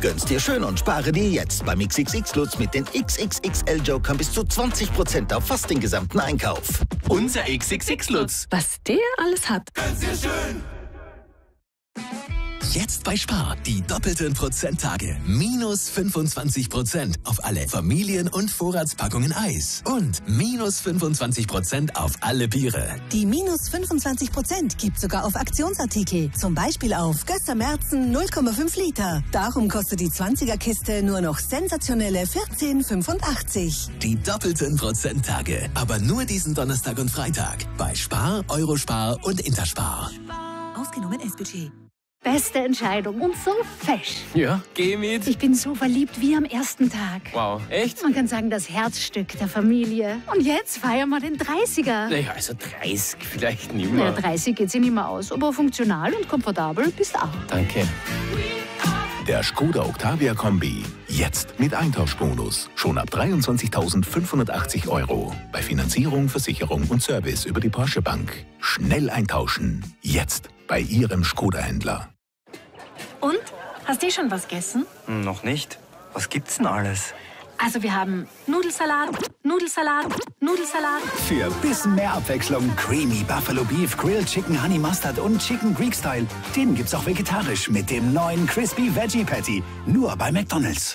Gönn's dir schön und spare dir jetzt beim XXX-Lutz mit den XXXL-Jokern bis zu 20% auf fast den gesamten Einkauf. Unser XXX-Lutz. Was der alles hat. Gönn's dir schön. Jetzt bei Spar, die doppelten Prozenttage. Minus 25% auf alle Familien- und Vorratspackungen Eis. Und minus 25% auf alle Biere. Die minus 25% gibt sogar auf Aktionsartikel. Zum Beispiel auf Gösser Märzen 0,5 Liter. Darum kostet die 20er-Kiste nur noch sensationelle 14,85. Die doppelten Prozenttage. Aber nur diesen Donnerstag und Freitag. Bei Spar, Eurospar und Interspar. Ausgenommen S-Budget. Beste Entscheidung und so fesch. Ja, geh mit. Ich bin so verliebt wie am ersten Tag. Wow, echt? Man kann sagen, das Herzstück der Familie. Und jetzt feiern wir den 30er. Naja, also 30 vielleicht nicht Ja, mehr. 30 geht sich nicht mehr aus, aber funktional und komfortabel bist auch. Danke. Der Skoda Octavia Kombi. Jetzt mit Eintauschbonus. Schon ab 23.580 €. Bei Finanzierung, Versicherung und Service über die Porsche Bank. Schnell eintauschen. Jetzt bei Ihrem Skoda-Händler. Und? Hast du schon was gegessen? Noch nicht. Was gibt's denn alles? Also wir haben Nudelsalat, Nudelsalat, Nudelsalat. Für ein bisschen mehr Abwechslung Creamy Buffalo Beef, Grilled Chicken Honey Mustard und Chicken Greek Style. Den gibt's auch vegetarisch mit dem neuen Crispy Veggie Patty. Nur bei McDonald's.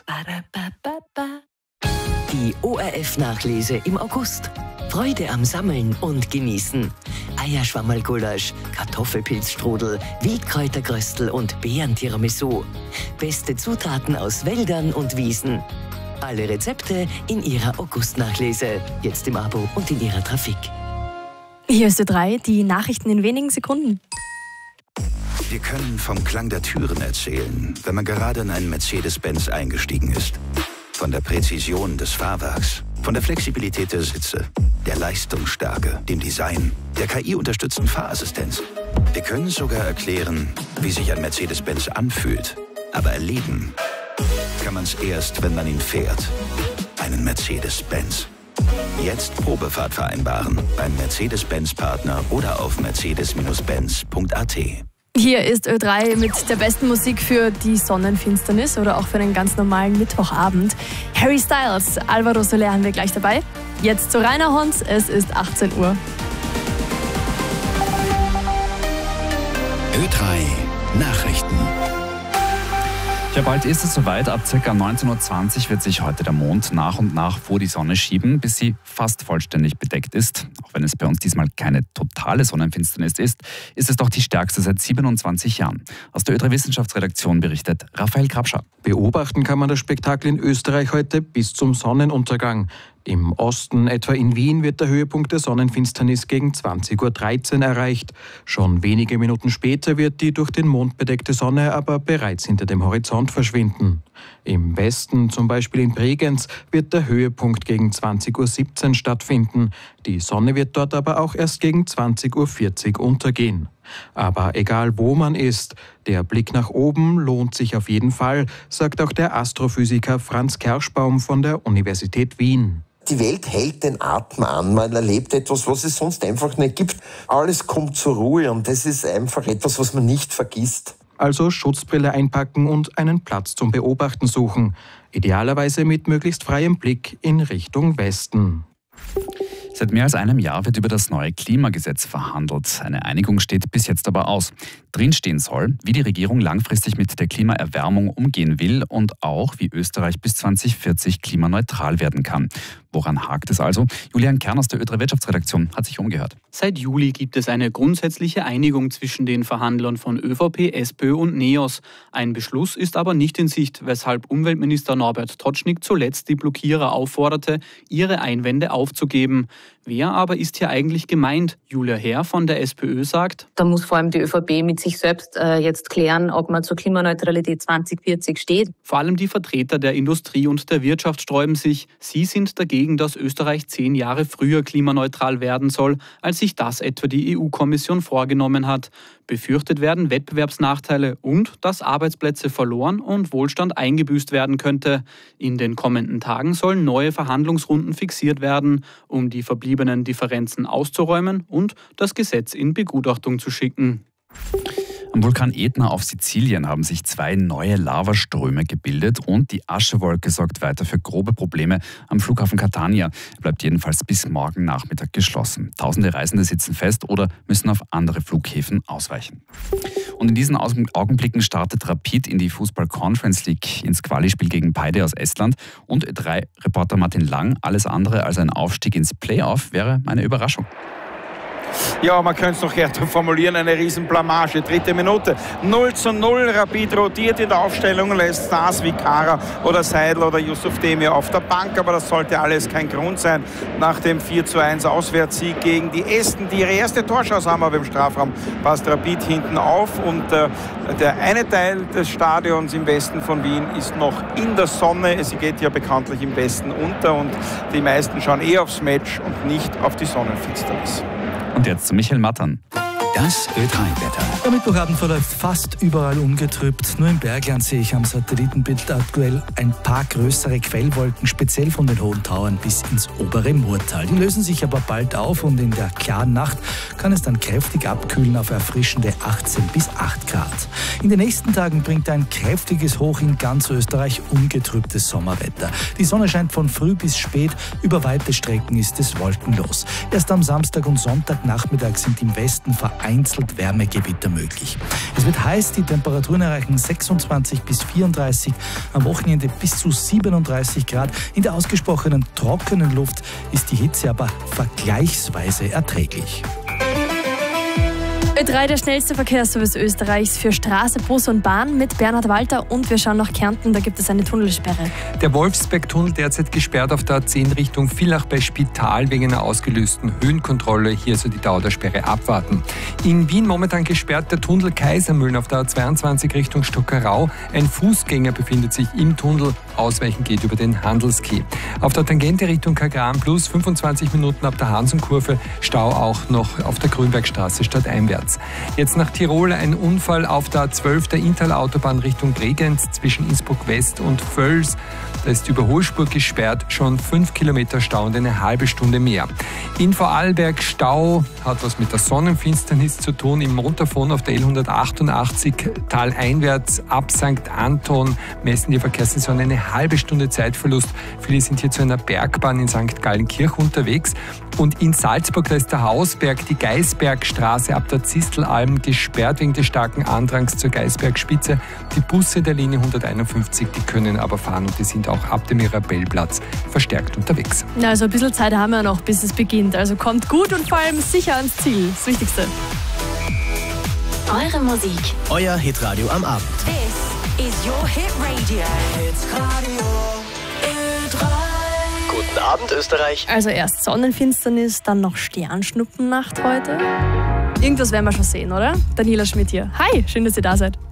Die ORF-Nachlese im August. Freude am Sammeln und Genießen. Eierschwammerlgulasch, Kartoffelpilzstrudel, Wildkräuterkröstel und Beeren-Tiramisu. Beste Zutaten aus Wäldern und Wiesen. Alle Rezepte in Ihrer August-Nachlese. Jetzt im Abo und in Ihrer Trafik. Hier ist Ö3, die Nachrichten in wenigen Sekunden. Wir können vom Klang der Türen erzählen, wenn man gerade in einen Mercedes-Benz eingestiegen ist. Von der Präzision des Fahrwerks, von der Flexibilität der Sitze, der Leistungsstärke, dem Design, der KI-unterstützten Fahrassistenz. Wir können sogar erklären, wie sich ein Mercedes-Benz anfühlt. Aber erleben kann man es erst, wenn man ihn fährt. Einen Mercedes-Benz. Jetzt Probefahrt vereinbaren beim Mercedes-Benz-Partner oder auf mercedes-benz.at. Hier ist Ö3 mit der besten Musik für die Sonnenfinsternis oder auch für einen ganz normalen Mittwochabend. Harry Styles, Alvaro Soler haben wir gleich dabei. Jetzt zu Rainer Hons, es ist 18 Uhr. Ö3 Nachrichten. Ja, bald ist es soweit. Ab ca. 19.20 Uhr wird sich heute der Mond nach und nach vor die Sonne schieben, bis sie fast vollständig bedeckt ist. Auch wenn es bei uns diesmal keine totale Sonnenfinsternis ist, ist es doch die stärkste seit 27 Jahren. Aus der Ö3 Wissenschaftsredaktion berichtet Raphael Krabscher. Beobachten kann man das Spektakel in Österreich heute bis zum Sonnenuntergang. Im Osten, etwa in Wien, wird der Höhepunkt der Sonnenfinsternis gegen 20.13 Uhr erreicht. Schon wenige Minuten später wird die durch den Mond bedeckte Sonne aber bereits hinter dem Horizont verschwinden. Im Westen, zum Beispiel in Bregenz, wird der Höhepunkt gegen 20.17 Uhr stattfinden. Die Sonne wird dort aber auch erst gegen 20.40 Uhr untergehen. Aber egal wo man ist, der Blick nach oben lohnt sich auf jeden Fall, sagt auch der Astrophysiker Franz Kerschbaum von der Universität Wien. Die Welt hält den Atem an, man erlebt etwas, was es sonst einfach nicht gibt. Alles kommt zur Ruhe und das ist einfach etwas, was man nicht vergisst. Also Schutzbrille einpacken und einen Platz zum Beobachten suchen. Idealerweise mit möglichst freiem Blick in Richtung Westen. Seit mehr als einem Jahr wird über das neue Klimagesetz verhandelt. Eine Einigung steht bis jetzt aber aus. Drinstehen soll, wie die Regierung langfristig mit der Klimaerwärmung umgehen will und auch, wie Österreich bis 2040 klimaneutral werden kann. Woran hakt es also? Julian Kern aus der Ö3 Wirtschaftsredaktion hat sich umgehört. Seit Juli gibt es eine grundsätzliche Einigung zwischen den Verhandlern von ÖVP, SPÖ und NEOS. Ein Beschluss ist aber nicht in Sicht, weshalb Umweltminister Norbert Totschnig zuletzt die Blockierer aufforderte, ihre Einwände aufzugeben. Wer aber ist hier eigentlich gemeint? Julia Herr von der SPÖ sagt: Da muss vor allem die ÖVP mit sich selbst jetzt klären, ob man zur Klimaneutralität 2040 steht. Vor allem die Vertreter der Industrie und der Wirtschaft sträuben sich. Sie sind dagegen, dass Österreich 10 Jahre früher klimaneutral werden soll, als sich das etwa die EU-Kommission vorgenommen hat. Befürchtet werden Wettbewerbsnachteile und dass Arbeitsplätze verloren und Wohlstand eingebüßt werden könnte. In den kommenden Tagen sollen neue Verhandlungsrunden fixiert werden, um die verbliebenen Differenzen auszuräumen und das Gesetz in Begutachtung zu schicken. Am Vulkan Etna auf Sizilien haben sich 2 neue Lavaströme gebildet und die Aschewolke sorgt weiter für grobe Probleme am Flughafen Catania. Er bleibt jedenfalls bis morgen Nachmittag geschlossen. Tausende Reisende sitzen fest oder müssen auf andere Flughäfen ausweichen. Und in diesen Augenblicken startet Rapid in die Fußball-Conference League ins Quali-Spiel gegen Paide aus Estland. Und Ö3-Reporter Martin Lang, alles andere als ein Aufstieg ins Playoff wäre eine Überraschung. Ja, man könnte es noch härter formulieren, eine Riesenblamage. 3. Minute, 0:0, Rapid rotiert in der Aufstellung, lässt Stars wie Kara oder Seidel oder Yusuf Demir auf der Bank, aber das sollte alles kein Grund sein. Nach dem 4:1 Auswärtssieg gegen die Esten, die ihre erste Torchance haben, aber im Strafraum passt Rapid hinten auf und der eine Teil des Stadions im Westen von Wien ist noch in der Sonne. Sie geht ja bekanntlich im Westen unter und die meisten schauen aufs Match und nicht auf die Sonnenfinsternis. Und jetzt zu Michael Mattern. Das Ö3-Wetter. Der Mittwochabend verläuft fast überall ungetrübt. Nur im Bergland sehe ich am Satellitenbild aktuell ein paar größere Quellwolken, speziell von den hohen Tauern bis ins obere Murtal. Die lösen sich aber bald auf und in der klaren Nacht kann es dann kräftig abkühlen auf erfrischende 18 bis 8 Grad. In den nächsten Tagen bringt ein kräftiges Hoch in ganz Österreich ungetrübtes Sommerwetter. Die Sonne scheint von früh bis spät, über weite Strecken ist es wolkenlos. Erst am Samstag und Sonntagnachmittag sind im Westen vereinzelt Wärmegewitter möglich. Es wird heiß, die Temperaturen erreichen 26 bis 34, am Wochenende bis zu 37 Grad. In der ausgesprochenen trockenen Luft ist die Hitze aber vergleichsweise erträglich. Ö3, der schnellste Verkehrsservice Österreichs für Straße, Bus und Bahn mit Bernhard Walter. Und wir schauen nach Kärnten, da gibt es eine Tunnelsperre. Der Wolfsberg-Tunnel derzeit gesperrt auf der A10 Richtung Villach bei Spital wegen einer ausgelösten Höhenkontrolle. Hier soll die Dauer der Sperre abwarten. In Wien momentan gesperrt der Tunnel Kaisermühlen auf der A22 Richtung Stockerau. Ein Fußgänger befindet sich im Tunnel. Ausweichen geht über den Handelskeh. Auf der Tangente Richtung Kagran plus 25 Minuten ab der Hansenkurve. Stau auch noch auf der Grünbergstraße stadteinwärts. Jetzt nach Tirol ein Unfall auf der A12 der Inntal-Autobahn Richtung Bregenz zwischen Innsbruck West und Völs. Da ist die Überholspur gesperrt, schon 5 Kilometer Stau und eine halbe Stunde mehr. In Vorarlberg Stau, hat was mit der Sonnenfinsternis zu tun. Im Montafon auf der L188 taleinwärts ab St. Anton messen die Verkehrssensoren eine halbe Stunde Zeitverlust. Viele sind hier zu einer Bergbahn in St. Gallenkirch unterwegs. Und in Salzburg, da ist der Hausberg, die Geisbergstraße ab der Zistelalm gesperrt wegen des starken Andrangs zur Geisbergspitze. Die Busse der Linie 151, die können aber fahren und die sind auch ab dem Mirabellplatz verstärkt unterwegs. Ja, also ein bisschen Zeit haben wir noch, bis es beginnt. Also kommt gut und vor allem sicher ans Ziel. Das Wichtigste. Eure Musik. Euer Hitradio am Abend. This is your Hit Radio. Hitradio Ö3. Guten Abend, Österreich. Also erst Sonnenfinsternis, dann noch Sternschnuppennacht heute. Irgendwas werden wir schon sehen, oder? Daniela Schmidt hier. Hi, schön, dass ihr da seid.